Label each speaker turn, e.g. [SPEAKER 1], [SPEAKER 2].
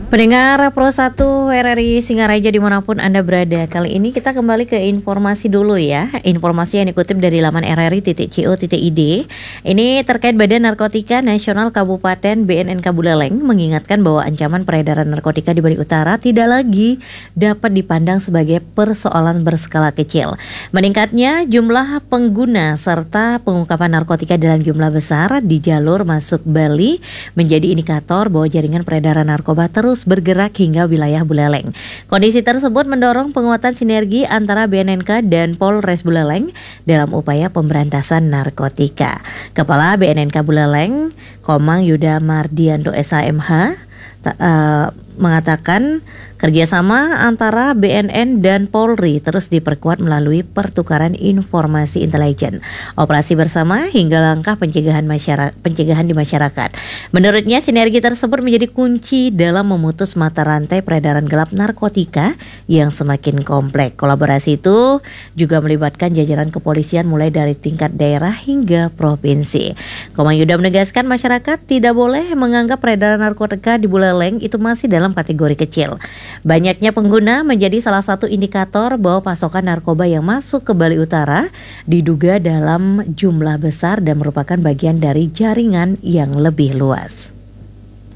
[SPEAKER 1] Pendengar Pro 1 RRI Singaraja dimanapun Anda berada. Kali ini kita kembali ke informasi dulu ya. Informasi yang dikutip dari laman rri.co.id. Ini terkait Badan Narkotika Nasional Kabupaten BNNK Buleleng mengingatkan bahwa ancaman peredaran narkotika di Bali Utara tidak lagi dapat dipandang sebagai persoalan berskala kecil. Meningkatnya jumlah pengguna serta pengungkapan narkotika dalam jumlah besar di jalur masuk Bali menjadi indikator bahwa jaringan peredaran narkoba terus bergerak hingga wilayah Buleleng. Kondisi tersebut mendorong penguatan sinergi antara BNNK dan Polres Buleleng dalam upaya pemberantasan narkotika. Kepala BNNK Buleleng, Komang Yuda Mardianto SHMH, mengatakan kerjasama antara BNN dan Polri terus diperkuat melalui pertukaran informasi intelijen, operasi bersama hingga langkah pencegahan di masyarakat. Menurutnya sinergi tersebut menjadi kunci dalam memutus mata rantai peredaran gelap narkotika yang semakin kompleks. Kolaborasi itu juga melibatkan jajaran kepolisian mulai dari tingkat daerah hingga provinsi. Komang Yuda menegaskan masyarakat tidak boleh menganggap peredaran narkotika di Buleleng itu masih dalam kategori kecil. Banyaknya pengguna menjadi salah satu indikator bahwa pasokan narkoba yang masuk ke Bali Utara diduga dalam jumlah besar dan merupakan bagian dari jaringan yang lebih luas.